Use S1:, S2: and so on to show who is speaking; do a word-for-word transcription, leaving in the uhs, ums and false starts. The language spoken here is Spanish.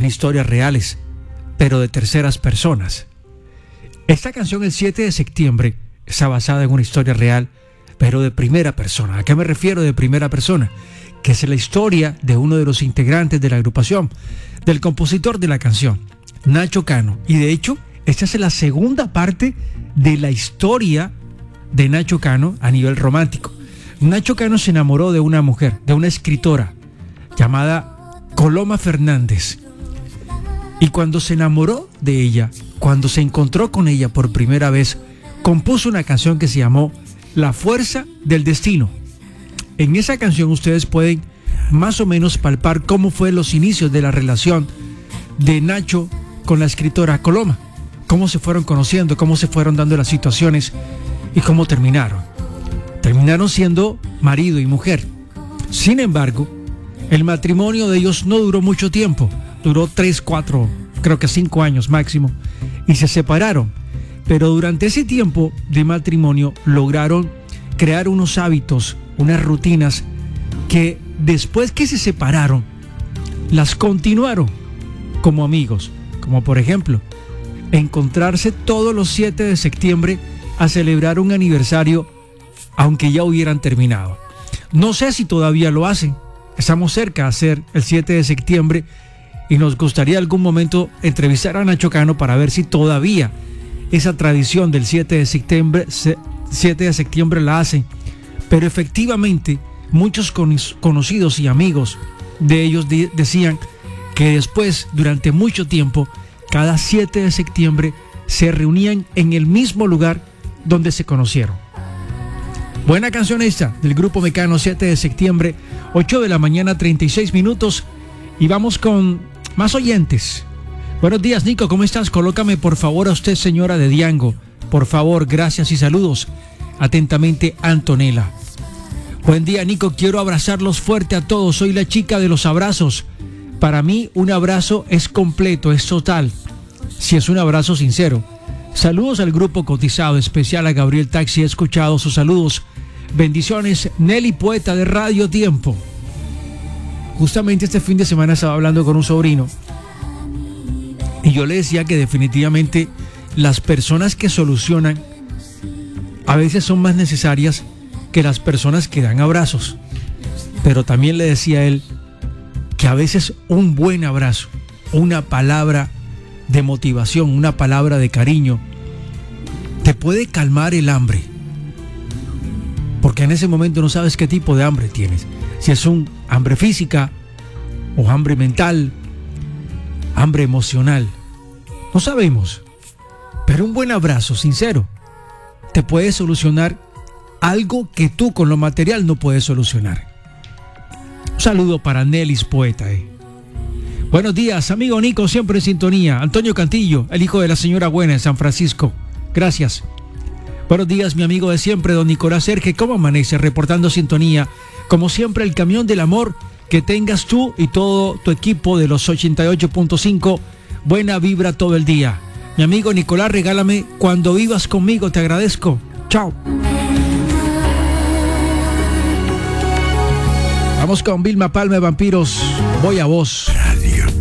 S1: historias reales, pero de terceras personas. Esta canción, El siete de septiembre, está basada en una historia real, pero de primera persona. ¿A qué me refiero de primera persona? Que es la historia de uno de los integrantes de la agrupación, del compositor de la canción, Nacho Cano. Y de hecho, esta es la segunda parte de la historia de Nacho Cano a nivel romántico. Nacho Cano se enamoró de una mujer, de una escritora llamada Coloma Fernández. Y cuando se enamoró de ella, cuando se encontró con ella por primera vez, compuso una canción que se llamó La Fuerza del Destino. En esa canción ustedes pueden más o menos palpar cómo fue los inicios de la relación de Nacho con la escritora Coloma, cómo se fueron conociendo, cómo se fueron dando las situaciones y cómo terminaron. Terminaron siendo marido y mujer. Sin embargo, el matrimonio de ellos no duró mucho tiempo. Duró tres, cuatro, creo que cinco años máximo, y se separaron. Pero durante ese tiempo de matrimonio lograron crear unos hábitos, unas rutinas que después que se separaron, las continuaron como amigos. Como por ejemplo, encontrarse todos los siete de septiembre a celebrar un aniversario, aunque ya hubieran terminado. No sé si todavía lo hacen. Estamos cerca de hacer el siete de septiembre y nos gustaría algún momento entrevistar a Nacho Cano para ver si todavía esa tradición del siete de septiembre, siete de septiembre la hacen. Pero efectivamente, muchos conocidos y amigos de ellos de- decían que después, durante mucho tiempo, cada siete de septiembre se reunían en el mismo lugar donde se conocieron. Buena canción esta del grupo Mecano, siete de septiembre, ocho de la mañana, treinta y seis minutos. Y vamos con más oyentes. Buenos días, Nico, ¿cómo estás? Colócame por favor a usted, señora de Diango. Por favor, gracias y saludos. Atentamente, Antonella. Buen día, Nico, quiero abrazarlos fuerte a todos. Soy la chica de los abrazos. Para mí, un abrazo es completo, es total, si es un abrazo sincero. Saludos al grupo cotizado, especial a Gabriel Taxi. He escuchado sus saludos. Bendiciones, Nelly Poeta de Radio Tiempo. Justamente este fin de semana estaba hablando con un sobrino y yo le decía que definitivamente las personas que solucionan a veces son más necesarias que las personas que dan abrazos. Pero también le decía a él que a veces un buen abrazo, una palabra de motivación, una palabra de cariño, te puede calmar el hambre. Porque en ese momento no sabes qué tipo de hambre tienes. Si es un hambre física o hambre mental, hambre emocional. No sabemos. Pero un buen abrazo sincero te puede solucionar algo que tú con lo material no puedes solucionar. Un saludo para Nelis Poeta. Eh. Buenos días, amigo Nico, siempre en sintonía. Antonio Cantillo, el hijo de la señora Buena en San Francisco. Gracias. Buenos días, mi amigo de siempre, don Nicolás Serge. ¿Cómo amanece? Reportando sintonía. Como siempre, el camión del amor. Que tengas tú y todo tu equipo de los ochenta y ocho punto cinco. Buena vibra todo el día. Mi amigo Nicolás, regálame Cuando vivas conmigo. Te agradezco. Chao. Vamos con Vilma Palma de Vampiros. Voy a vos.